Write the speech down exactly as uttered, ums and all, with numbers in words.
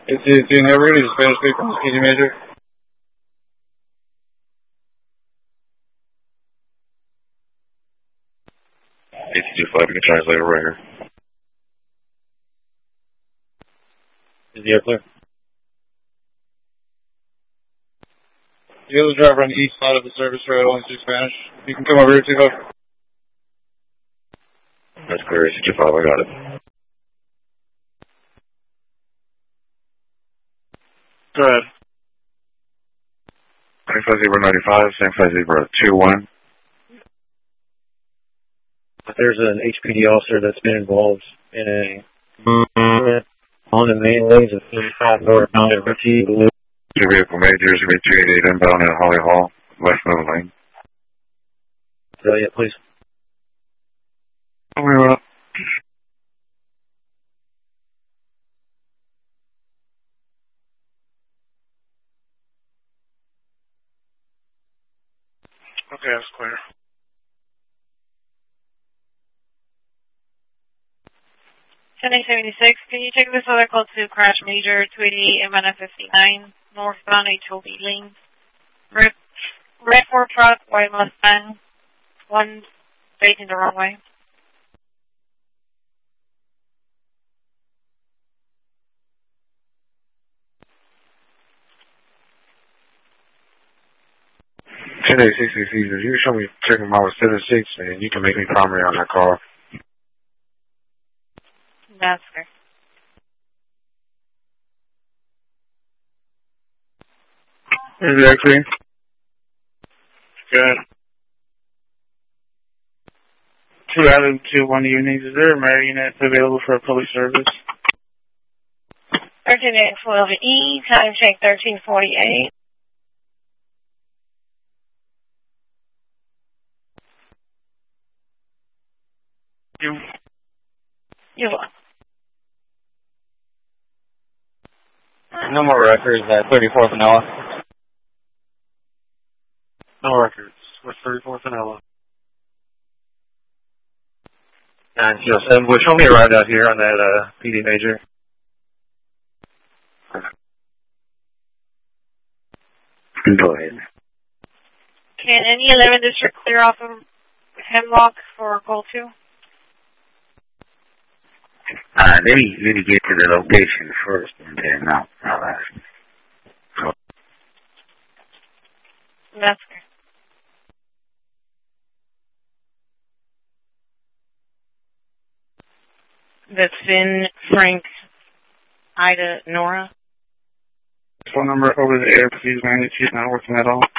It's the Never is Spanish speaker from Easy Major. eight two five, you can translate it right here. Is the air clear? The other driver on the east side of the service road only speaks Spanish. You can come over here, two five. That's clear, eight two five, I got it. Go ahead. San Francisco zebra ninety-five, San Francisco zebra two one. There's an H P D officer that's been involved in a on the main lanes of thirty-five northbound at Ritchie. Two vehicle majors, two eighty-eight inbound at Holly Hall, west middle lane. So, yeah, please. Oh, we up. Okay, that's clear. ten eight seventy-six, can you take this other call to Crash Major two eighty-eight inbound at fifty-nine, northbound H O B lanes? Red, red Ford truck, white Mustang, one facing the wrong way. ten eight sixty-six, if you show me checking my seven six, and you can make me primary on that car. That's good. Exactly. Good. Two out of two one units. Is there a merit unit available for a public service? thirteen eight twelve E, time check thirteen forty-eight. You. You're welcome. No more records at thirty-fourth and Ella. No records. What's thirty-fourth and Ella? nine zero seven, well, show me a ride out here on that uh, P D Major. Go ahead. Can any eleven district clear off of Hemlock for call two? Uh, let me, let me get to the location first, and then I'll, I'll ask you. So, That's good. That's Finn, Frank, Ida, Nora. Phone number over the air, please, man. She's not working at all.